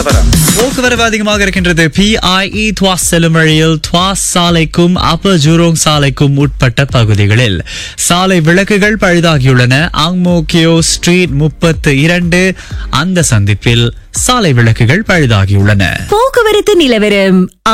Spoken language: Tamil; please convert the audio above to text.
போக்குவரவு அதிகமாக இருக்கின்றது. PIE துவாஸ் செல்லும் வழியில் துவாஸ் சாலைக்கும் அப்பர் ஜூரோங் சாலைக்கும் உட்பட்ட பகுதிகளில் சாலை விளக்குகள் பழுதாகியுள்ளன. ஆங்மோகியோ ஸ்ட்ரீட் 32 அந்த சந்திப்பில் சாலை விளக்குகள் பழுதாகியுள்ளன. போக்குவரத்து நிலவரம்